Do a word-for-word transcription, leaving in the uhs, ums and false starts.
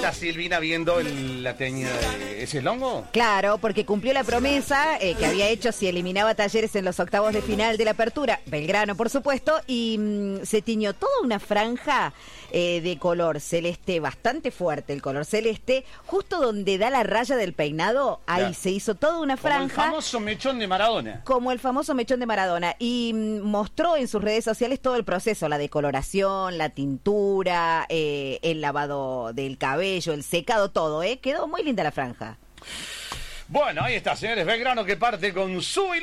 está Silvina viendo el, la teñida de ese longo? Claro, porque cumplió la promesa eh, que había hecho si eliminaba Talleres en los octavos de final de la apertura, Belgrano por supuesto, y mmm, se tiñó toda una franja eh, de color celeste, bastante fuerte el color celeste, justo donde da la raya del peinado, ahí Claro. se hizo toda una franja. Como el famoso mechón de Maradona. Como el famoso mechón de Maradona, y mmm, mostró en sus redes sociales todo el proceso, la decoloración, la tintura, eh, el lavado del cabello, el secado, todo, ¿eh? Quedó muy linda la franja. Bueno, ahí está, señores. Belgrano que parte con su